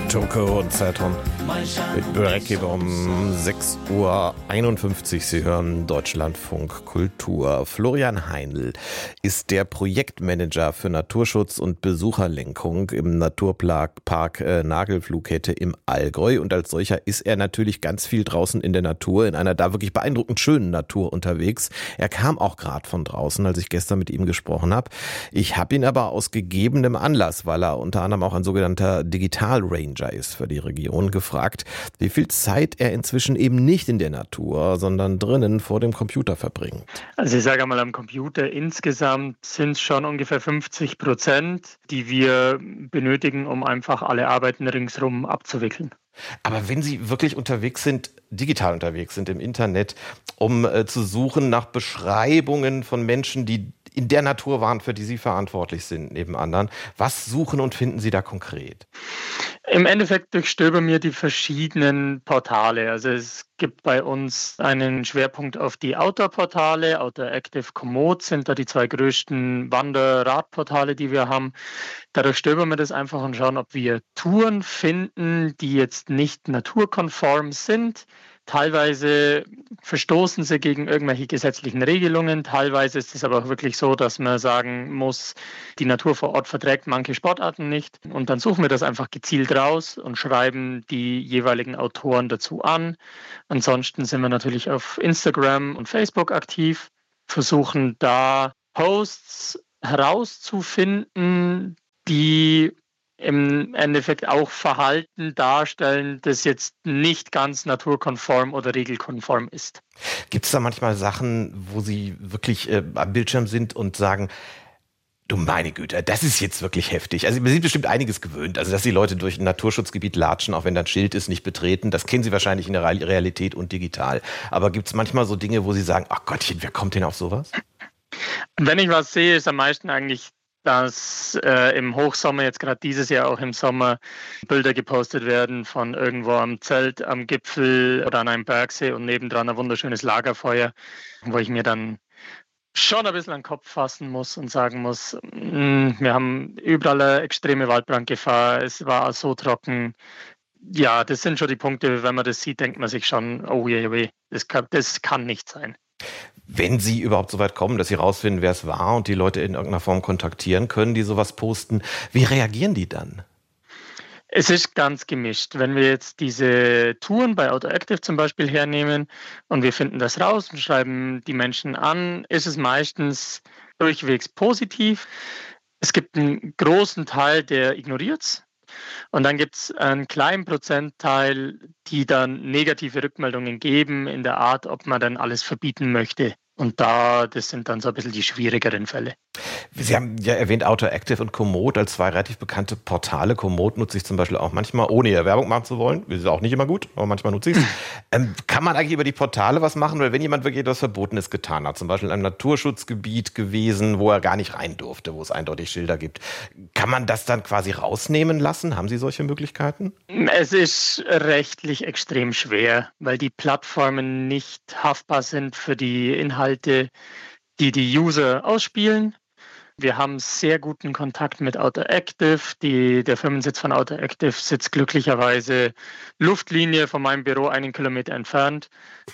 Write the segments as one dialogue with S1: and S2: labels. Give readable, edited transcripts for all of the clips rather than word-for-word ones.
S1: Toko und Zeiton mit Brettgeber um 6:51 Uhr. Sie hören Deutschlandfunk Kultur. Florian Heinl ist der Projektmanager für Naturschutz und Besucherlenkung im Naturpark Nagelflughette im Allgäu. Und als solcher ist er natürlich ganz viel draußen in der Natur, in einer da wirklich beeindruckend schönen Natur unterwegs. Er kam auch gerade von draußen, als ich gestern mit ihm gesprochen habe. Ich habe ihn aber aus gegebenem Anlass, weil er unter anderem auch ein sogenannter Digital Ranger ist für die Region, gefragt, wie viel Zeit er inzwischen eben nicht in der Natur, sondern drinnen vor dem Computer verbringt.
S2: Also ich sage einmal, am Computer insgesamt sind es schon ungefähr 50%, die wir benötigen, um einfach alle Arbeiten ringsherum abzuwickeln.
S1: Aber wenn Sie wirklich unterwegs sind, digital unterwegs sind im Internet, um zu suchen nach Beschreibungen von Menschen, die in der Natur waren, für die Sie verantwortlich sind, neben anderen, was suchen und finden Sie da konkret?
S2: Im Endeffekt durchstöbern wir die verschiedenen Portale. Also es gibt bei uns einen Schwerpunkt auf die Outdoor-Portale. Outdoor Active, Komoot sind da die zwei größten Wander-Radportale, die wir haben. Da durchstöbern wir das einfach und schauen, ob wir Touren finden, die jetzt nicht naturkonform sind. Teilweise verstoßen sie gegen irgendwelche gesetzlichen Regelungen. Teilweise ist es aber auch wirklich so, dass man sagen muss, die Natur vor Ort verträgt manche Sportarten nicht. Und dann suchen wir das einfach gezielt raus und schreiben die jeweiligen Autoren dazu an. Ansonsten sind wir natürlich auf Instagram und Facebook aktiv, versuchen da Posts herauszufinden, die im Endeffekt auch Verhalten darstellen, das jetzt nicht ganz naturkonform oder regelkonform ist.
S1: Gibt es da manchmal Sachen, wo Sie wirklich am Bildschirm sind und sagen, du meine Güte, das ist jetzt wirklich heftig. Also Sie sind bestimmt einiges gewöhnt. Also dass die Leute durch ein Naturschutzgebiet latschen, auch wenn da ein Schild ist, nicht betreten, das kennen Sie wahrscheinlich in der Realität und digital. Aber gibt es manchmal so Dinge, wo Sie sagen, ach Gottchen, wer kommt denn auf sowas?
S2: Wenn ich was sehe, ist am meisten eigentlich, dass im Hochsommer, jetzt gerade dieses Jahr auch im Sommer, Bilder gepostet werden von irgendwo am Zelt, am Gipfel oder an einem Bergsee und nebendran ein wunderschönes Lagerfeuer, wo ich mir dann schon ein bisschen an den Kopf fassen muss und sagen muss, wir haben überall eine extreme Waldbrandgefahr, es war so trocken. Ja, das sind schon die Punkte, wenn man das sieht, denkt man sich schon, oh je, das kann nicht sein.
S1: Wenn Sie überhaupt so weit kommen, dass Sie rausfinden, wer es war und die Leute in irgendeiner Form kontaktieren können, die sowas posten, wie reagieren die dann?
S2: Es ist ganz gemischt. Wenn wir jetzt diese Touren bei AutoActive zum Beispiel hernehmen und wir finden das raus und schreiben die Menschen an, ist es meistens durchwegs positiv. Es gibt einen großen Teil, der ignoriert es. Und dann gibt es einen kleinen Prozentteil, die dann negative Rückmeldungen geben in der Art, ob man dann alles verbieten möchte. Und das sind dann so ein bisschen die schwierigeren Fälle.
S1: Sie haben ja erwähnt AutoActive und Komoot als zwei relativ bekannte Portale. Komoot nutze ich zum Beispiel auch manchmal, ohne ihr Werbung machen zu wollen. Das ist auch nicht immer gut, aber manchmal nutze ich es. Kann man eigentlich über die Portale was machen? Weil wenn jemand wirklich etwas Verbotenes getan hat, zum Beispiel in einem Naturschutzgebiet gewesen, wo er gar nicht rein durfte, wo es eindeutig Schilder gibt, kann man das dann quasi rausnehmen lassen? Haben Sie solche Möglichkeiten?
S2: Es ist rechtlich extrem schwer, weil die Plattformen nicht haftbar sind für die Inhalte, die die User ausspielen. Wir haben sehr guten Kontakt mit AutoActive. Der Firmensitz von AutoActive sitzt glücklicherweise Luftlinie von meinem Büro 1 Kilometer entfernt.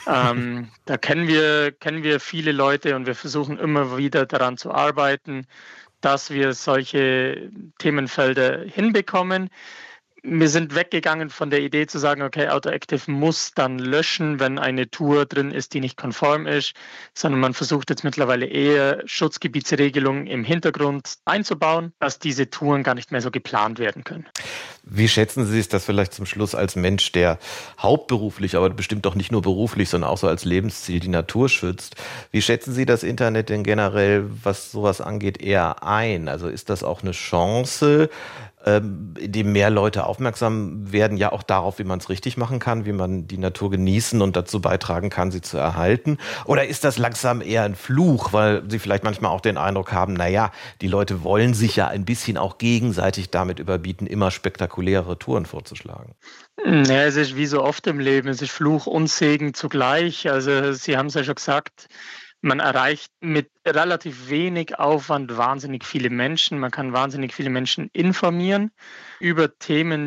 S2: Da kennen wir viele Leute und wir versuchen immer wieder daran zu arbeiten, dass wir solche Themenfelder hinbekommen. Wir sind weggegangen von der Idee zu sagen, okay, AutoActive muss dann löschen, wenn eine Tour drin ist, die nicht konform ist, sondern man versucht jetzt mittlerweile eher Schutzgebietsregelungen im Hintergrund einzubauen, dass diese Touren gar nicht mehr so geplant werden können.
S1: Wie schätzen Sie es das vielleicht zum Schluss als Mensch, der hauptberuflich, aber bestimmt doch nicht nur beruflich, sondern auch so als Lebensziel die Natur schützt? Wie schätzen Sie das Internet denn generell, was sowas angeht, eher ein? Also ist das auch eine Chance, indem mehr Leute aufmerksam werden, ja auch darauf, wie man es richtig machen kann, wie man die Natur genießen und dazu beitragen kann, sie zu erhalten? Oder ist das langsam eher ein Fluch, weil Sie vielleicht manchmal auch den Eindruck haben, naja, die Leute wollen sich ja ein bisschen auch gegenseitig damit überbieten, immer spektakulärere Touren vorzuschlagen?
S2: Ja, es ist wie so oft im Leben, es ist Fluch und Segen zugleich. Also Sie haben es ja schon gesagt, man erreicht mit relativ wenig Aufwand wahnsinnig viele Menschen. Man kann wahnsinnig viele Menschen informieren über Themen,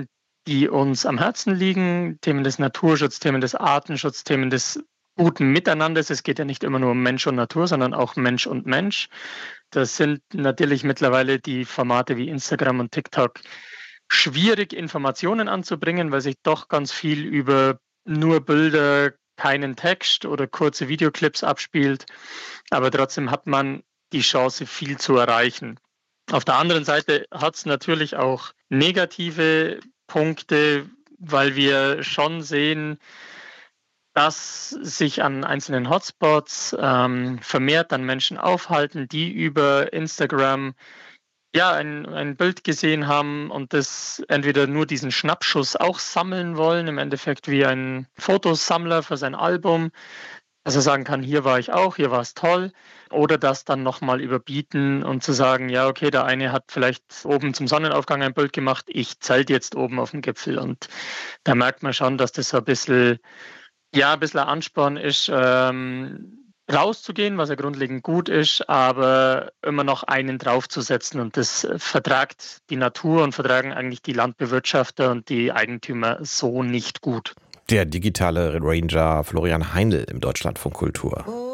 S2: die uns am Herzen liegen. Themen des Naturschutzes, Themen des Artenschutzes, Themen des guten Miteinanders. Es geht ja nicht immer nur um Mensch und Natur, sondern auch Mensch und Mensch. Das sind natürlich mittlerweile die Formate wie Instagram und TikTok schwierig, Informationen anzubringen, weil sich doch ganz viel über nur Bilder, keinen Text oder kurze Videoclips abspielt. Aber trotzdem hat man die Chance, viel zu erreichen. Auf der anderen Seite hat es natürlich auch negative Punkte, weil wir schon sehen, dass sich an einzelnen Hotspots vermehrt dann Menschen aufhalten, die über Instagram ein Bild gesehen haben und das entweder nur diesen Schnappschuss auch sammeln wollen, im Endeffekt wie ein Fotosammler für sein Album, dass er sagen kann, hier war ich auch, hier war es toll, oder das dann nochmal überbieten und zu sagen, ja okay, der eine hat vielleicht oben zum Sonnenaufgang ein Bild gemacht, ich zelte jetzt oben auf dem Gipfel, und da merkt man schon, dass das so ein bisschen ein Ansporn ist, rauszugehen, was ja grundlegend gut ist, aber immer noch einen draufzusetzen, und das vertragt die Natur und vertragen eigentlich die Landbewirtschafter und die Eigentümer so nicht gut.
S1: Der digitale Ranger Florian Heindl im Deutschlandfunk Kultur.